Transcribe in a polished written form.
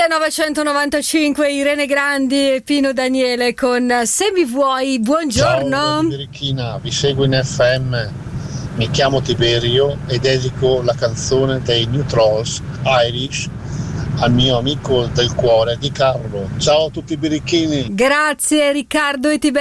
1995, Irene Grandi e Pino Daniele con Se mi vuoi. Buongiorno. Ciao Birichina, vi seguo in FM, mi chiamo Tiberio e dedico la canzone dei New Trolls Irish al mio amico del cuore di Carlo. Ciao a tutti i birichini. Grazie Riccardo e Tiberio.